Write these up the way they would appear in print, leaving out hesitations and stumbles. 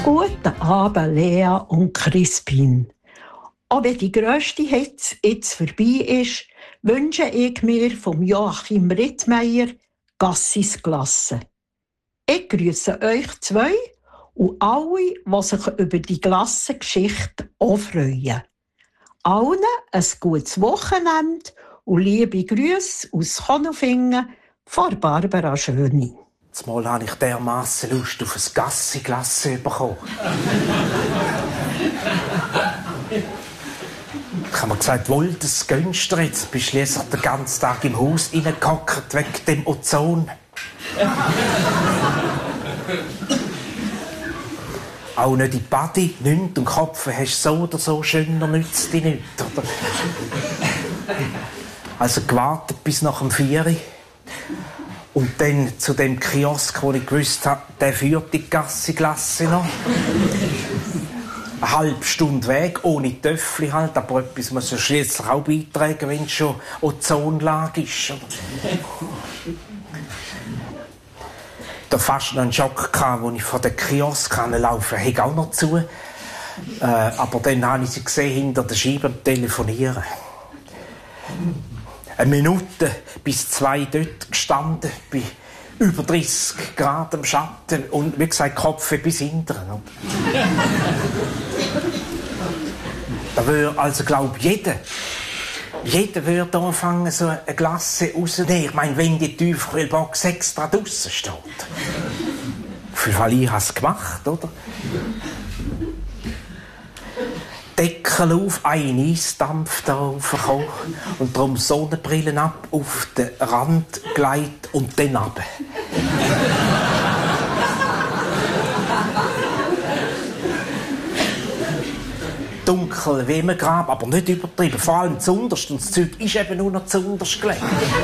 Guten Abend, Lea und Crispin. Auch wenn die grösste Hitze jetzt vorbei ist, wünsche ich mir vom Joachim Rittmeier Gassis Glasse. Ich grüße euch zwei und alle, die sich über die Glassengeschichte auch freuen. Allen ein gutes Wochenende und liebe Grüße aus Konolfingen von Barbara Schöni. Zumal habe ich dermassen Lust auf ein Gassi-Glasse bekommen. Ich habe mir gesagt, wohl, das gönnst du jetzt. Bist schliesslich den ganzen Tag im Haus reingehockt wegen dem Ozon. Auch nicht in die Body, nichts und Kopf hast so oder so schöner nützt dich nicht, oder? Also gewartet bis nach dem 4 Uhr. Und dann zu dem Kiosk, wo ich gewusst habe, der führt die Gassi-Glasse noch. Eine halbe Stunde Weg, ohne Töffel halt, aber etwas muss ja schliesslich auch beitragen, wenn es schon Ozonlage ist. Da fast noch einen Schock gehabt, als ich von der Kiosk laufen konnte, auch noch zu. Aber dann habe ich sie gesehen, hinter der Scheibe am Telefonieren. 1 Minute bis 2 dort gestanden, bei über 30 Grad im Schatten und wie gesagt, Kopf bis hinten. Da würde also, glaube ich, jeder würde anfangen, so eine Glasse rauszunehmen. Ich meine, wenn die Tiefkühlbox extra draussen steht. Auf jeden Fall, ich habe es gemacht, oder? Deckel auf, ein Eisdampf da raufgekommen und darum Sonnenbrillen ab, auf den Rand gelegt und dann runter. Dunkel wie im Grab, aber nicht übertrieben. Vor allem zuunterst. Und das Zeug ist eben nur noch zuunterst gelegt.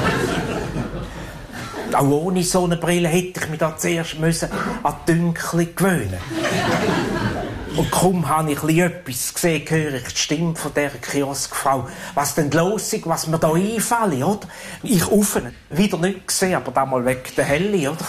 Auch ohne Sonnenbrille hätte ich mich da zuerst an die Dunkel gewöhnen. Und kaum habe ich etwas gesehen, höre ich die Stimme von dieser Kioskfrau. Was denn los ist, was mir da einfällt, oder? Ich offen, wieder nicht gesehen, aber damals wegen der Helle, oder?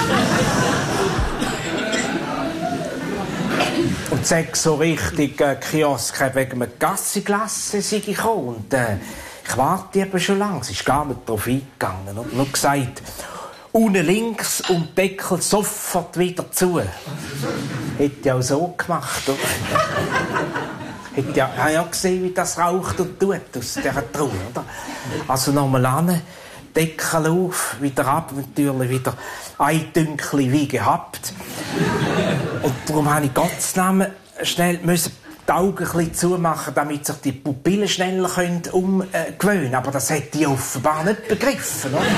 Und sag so richtig, Kiosk wegen einem Gassi-Glasse sei ich gekommen. Und ich warte eben schon lange, sie ist gar nicht darauf eingegangen. Und nur gesagt, unten links und Deckel sofort wieder zu. Hätte ich auch so gemacht, oder? Hätte ja gesehen, wie das raucht und tut aus dieser Truhe, oder? Also nochmal an, Deckel auf, wieder ab, natürlich wieder ein Dünkli wie gehabt. Und darum musste ich Gottes Namen schnell die Augen ein bisschen zumachen, damit sich die Pupillen schneller umgewöhnen können. Aber das hätte ich offenbar nicht begriffen, oder?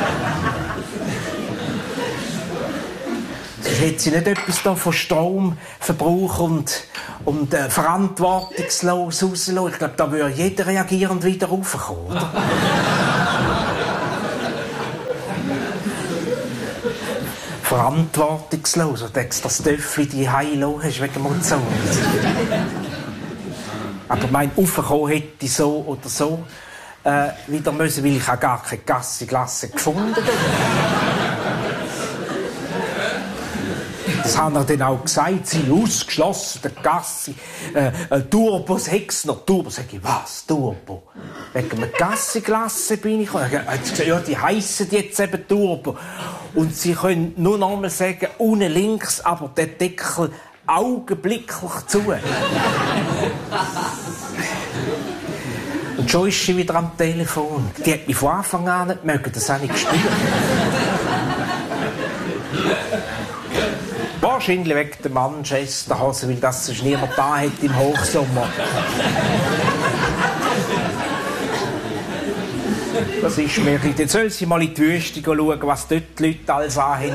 Sonst hätte sie nicht etwas da von Stromverbrauch und verantwortungslos rauslassen. Ich glaube, da würde jeder reagierend wieder raufkommen, oder? Verantwortungslos. Und denkst, das Töffel die Heilo hast wegen dem Ozon. Aber mein Raufkommen hätte ich so oder so wieder müssen, weil ich auch gar keine Gassi-Glasse gefunden habe. Das haben wir dann auch gesagt, sie sind ausgeschlossen, der Gassi. Turbos hätt's noch. Turbo, sag ich, was? Turbo? Wegen einer Gassi-Glasse bin ich gekommen. Er hat gesagt, ja, die heissen jetzt eben Turbo. Und sie können nur noch mal sagen, unten links, aber der Deckel augenblicklich zu. Und schon ist sie wieder am Telefon. Die hat mich von Anfang an nicht mögen, das habe ich gespürt. Wahrscheinlich wegen der Manchesterhose, weil das sonst niemand da hat im Hochsommer. Das ist mir. Jetzt soll sie mal in die Wüste schauen, was dort die Leute alles anhaben,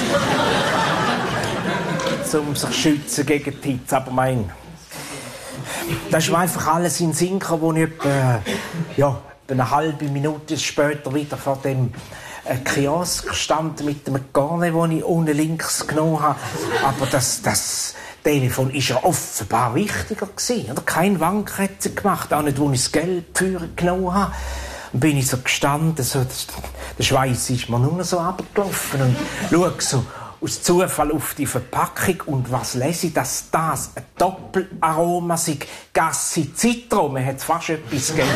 um sich zu schützen gegen die Hitze. Aber das ist mir einfach alles in den Sinn gekommen, wo ich etwa eine halbe Minute später wieder vor dem Kiosk stand mit dem Garne, das ich unten links genommen habe. Aber das Telefon war ja offenbar wichtiger gewesen, oder? Kein Wank hat sie gemacht, auch nicht, wo ich das Geld für genommen habe. Dann bin ich so gestanden, so, der Schweiß ist mir nur noch so runtergelaufen und schaue so aus Zufall auf die Verpackung und was lese ich, dass das ein Doppelaroma sei. Gassi Zitron, man hat fast etwas gegeben.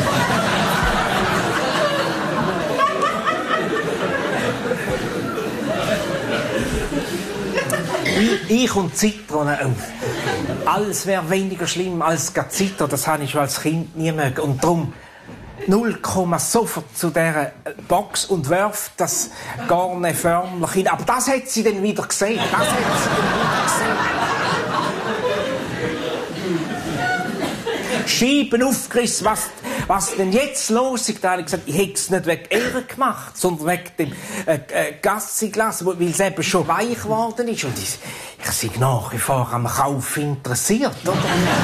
Ich und Zitronen, alles wäre weniger schlimm als Zitron, das habe ich schon als Kind nie mögen. Und darum 0, sofort zu dieser Box und wirft das Garne förmlich hin. Aber das hat sie dann wieder gesehen. Scheiben aufgerissen, was denn jetzt los ist. Da habe ich gesagt, ich hätte es nicht wegen ihr gemacht, sondern wegen dem Gassiglas, weil es eben schon weich geworden ist. Und ich sei nach wie vor am Kauf interessiert, oder?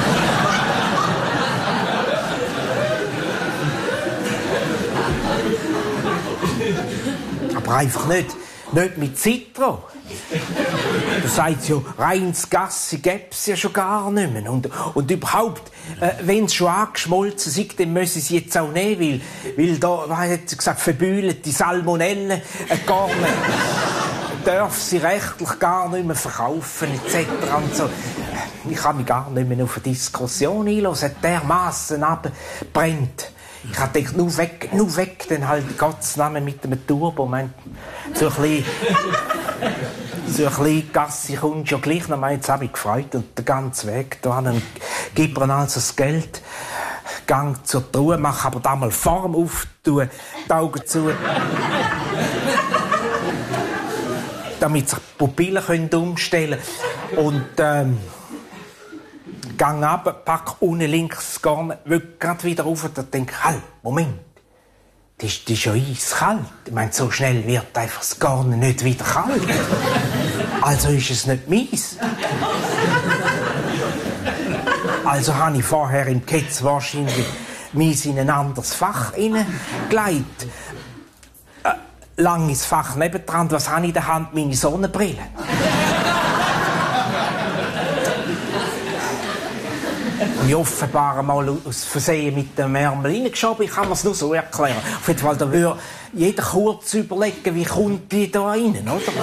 Aber einfach nicht mit Zitron. Du sagst ja, reines Gassi gäbe es ja schon gar nicht mehr. Und überhaupt, wenn es schon angeschmolzen ist, dann müssen sie es jetzt auch nehmen, weil da, was hat sie gesagt, verbühlte Salmonellen gar nicht. Darf sie rechtlich gar nicht mehr verkaufen, etc. Und so. Ich kann mich gar nicht mehr auf eine Diskussion einlassen, dermassen abbrennt. Ich habe gedacht, nur weg, dann halt Gottes Namen mit dem Turbo. So ein bisschen Gassi kommst ja gleich noch. Jetzt habe ich gefreut und den ganzen Weg dahin. Gib mir also das Geld, gang zur Truhe, mach aber da mal Form auf, tue die Augen zu. Damit sich die Pupillen umstellen können. Und gang ab, pack unten links das Garn, will gerade wieder rauf und denke, halt, Moment, das ist ja eiskalt. Ich meine, so schnell wird einfach das Garn nicht wieder kalt. Also ist es nicht meins. Also habe ich vorher im Ketz wahrscheinlich meins in ein anderes Fach hineingelegt. Langes Fach nebendran, was habe ich in der Hand? Meine Sonnenbrille. Ich offenbar einmal aus Versehen mit dem Ärmel reingeschoben. Ich kann mir es nur so erklären. Auf jeden Fall, da würde jeder kurz überlegen, wie kommt die da rein, oder?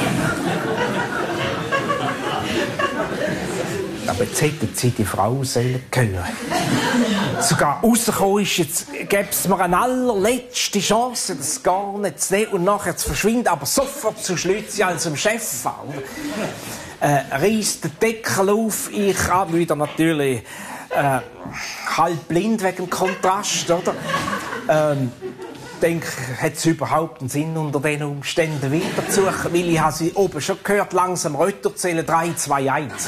Aber jetzt hätten sie die Frau sollen hören. Sogar rausgekommen ist, jetzt gäbe es mir eine allerletzte Chance, das gar nicht zu nehmen und nachher zu verschwinden, aber sofort zu Schlützi als dem Chef an. Reißt den Deckel auf, ich habe wieder natürlich halb blind wegen dem Kontrast, oder? Denke, hat es überhaupt einen Sinn, unter diesen Umständen weiterzusuchen? Weil ich habe sie oben schon gehört, langsam runterzählen, 3, 2, 1.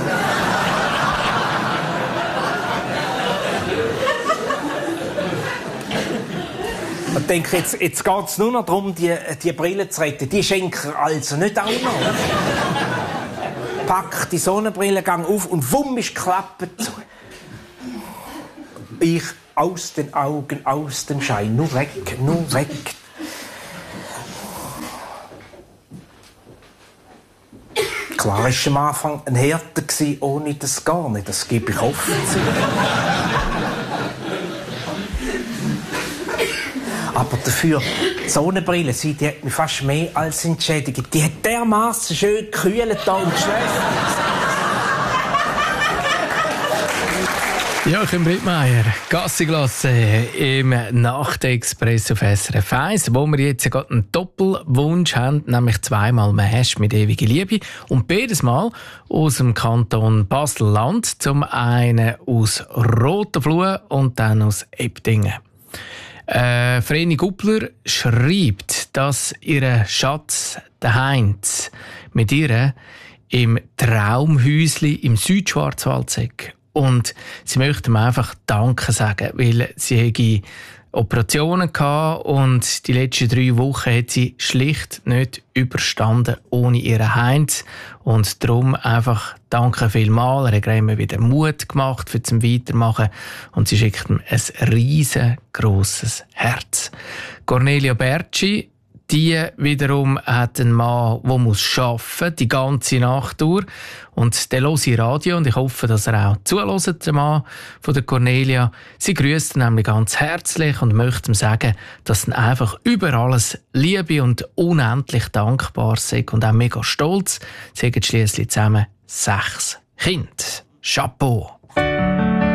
Ich denke, jetzt geht es nur noch darum, die Brille zu retten. Die schenken also nicht auch noch. Pack die Sonnenbrille, gang auf und wumm ist die Klappe zu. Ich aus den Augen, aus dem Schein. Nur weg, nur weg. Klar war am Anfang ein Härte ohne das gar nicht. Das gebe ich offen zu. Aber dafür, die Sonnenbrille, die hat mich fast mehr als entschädigt. Die hat dermassen schön gekühlt da und geschwächt. Joachim Brittmeier, Gassiglasse im Nachtexpress auf SRF 1, wo wir jetzt gerade einen Doppelwunsch haben, nämlich 2-mal Mash mit ewiger Liebe und beides Mal aus dem Kanton Basel-Land, zum einen aus Rotenfluh und dann aus Ebdingen. Vreni Guppler schreibt, dass ihr Schatz, der Heinz, mit ihr im Traumhäusli im Südschwarzwald sei. Und sie möchte ihm einfach Danke sagen, weil sie hätte Operationen hatte und die letzten 3 Wochen hat sie schlicht nicht überstanden ohne ihren Heinz. Und darum einfach Danke vielmals. Er hat immer wieder Mut gemacht für zum Weitermachen und sie schickt ihm ein riesengroßes Herz. Cornelia Bertschi, Die wiederum hat einen Mann, der muss arbeiten, die ganze Nacht durch. Und der hört Radio und ich hoffe, dass er auch zuhört, der Mann von der Cornelia. Sie grüßt ihn nämlich ganz herzlich und möchte ihm sagen, dass er einfach über alles Liebe und unendlich dankbar sei und auch mega stolz. Sie haben schliesslich zusammen 6 Kinder. Chapeau!